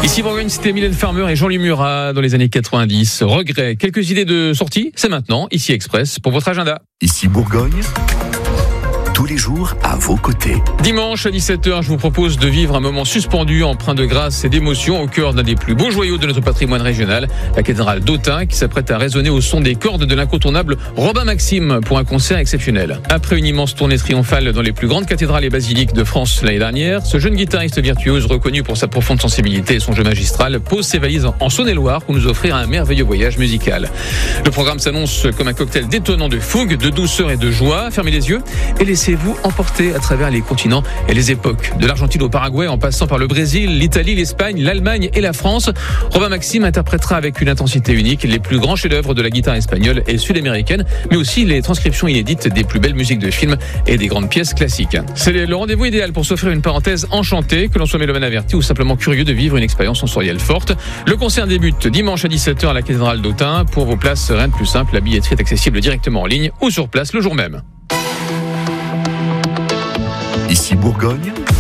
Ici Bourgogne, c'était Mylène Farmer et Jean-Louis Murat dans les années 90. Regret, quelques idées de sortie, c'est maintenant, ici Express, pour votre agenda. Ici Bourgogne, tous les jours à vos côtés. Dimanche à 17h, je vous propose de vivre un moment suspendu, empreint de grâce et d'émotion au cœur d'un des plus beaux joyaux de notre patrimoine régional, la cathédrale d'Autun, qui s'apprête à résonner au son des cordes de l'incontournable Robin Maxime pour un concert exceptionnel. Après une immense tournée triomphale dans les plus grandes cathédrales et basiliques de France l'année dernière, ce jeune guitariste virtuose, reconnu pour sa profonde sensibilité et son jeu magistral, pose ses valises en Saône-et-Loire pour nous offrir un merveilleux voyage musical. Le programme s'annonce comme un cocktail détonnant de fougue, de douceur et de joie. Fermez les yeux et laissez-vous emporter à travers les continents et les époques. De l'Argentine au Paraguay, en passant par le Brésil, l'Italie, l'Espagne, l'Allemagne et la France, Robin Maxime interprétera avec une intensité unique les plus grands chefs-d'œuvre de la guitare espagnole et sud-américaine, mais aussi les transcriptions inédites des plus belles musiques de films et des grandes pièces classiques. C'est le rendez-vous idéal pour s'offrir une parenthèse enchantée, que l'on soit mélomane averti ou simplement curieux de vivre une expérience sensorielle forte. Le concert débute dimanche à 17h à la cathédrale d'Autun. Pour vos places, rien de plus simple, la billetterie est accessible directement en ligne ou sur place le jour même. Ici Bourgogne,